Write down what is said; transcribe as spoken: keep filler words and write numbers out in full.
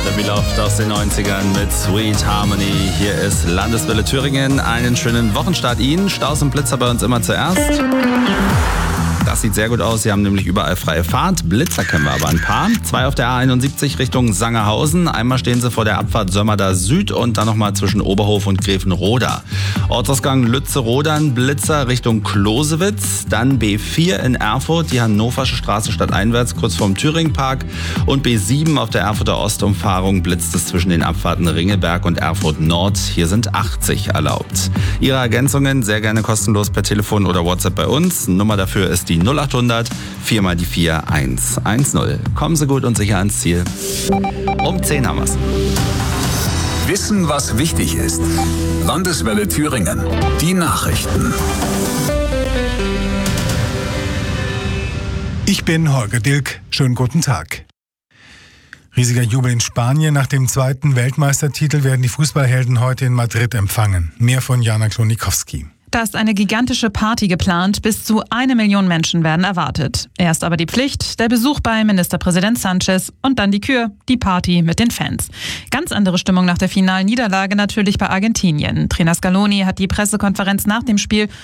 Debbie Loft aus den neunzigern mit Sweet Harmony. Hier ist Landeswelle Thüringen. Einen schönen Wochenstart Ihnen. Staus und Blitzer bei uns immer zuerst. Das sieht sehr gut aus. Sie haben nämlich überall freie Fahrt. Blitzer kennen wir aber ein paar. Zwei auf der A einundsiebzig Richtung Sangerhausen. Einmal stehen sie vor der Abfahrt Sömmerda Süd und dann nochmal zwischen Oberhof und Grevenroda. Ortsausgang Lütze-Rodern, Blitzer Richtung Closewitz. Dann B vier in Erfurt, die Hannoversche Straße stadteinwärts, kurz vorm Thüringpark. Und B sieben auf der Erfurter Ostumfahrung blitzt es zwischen den Abfahrten Ringelberg und Erfurt Nord. Hier sind achtzig erlaubt. Ihre Ergänzungen sehr gerne kostenlos per Telefon oder WhatsApp bei uns. Nummer dafür ist die null achthundert vier mal die vier eins eins null. Kommen Sie gut und sicher ans Ziel. Um zehn haben wir's. Wissen, was wichtig ist. Landeswelle Thüringen. Die Nachrichten. Ich bin Holger Dilk. Schönen guten Tag. Riesiger Jubel in Spanien. Nach dem zweiten Weltmeistertitel werden die Fußballhelden heute in Madrid empfangen. Mehr von Jana Klonikowski. Da ist eine gigantische Party geplant. Bis zu eine Million Menschen werden erwartet. Erst aber die Pflicht, der Besuch bei Ministerpräsident Sanchez und dann die Kür, die Party mit den Fans. Ganz andere Stimmung nach der finalen Niederlage natürlich bei Argentinien. Trainer Scaloni hat die Pressekonferenz nach dem Spiel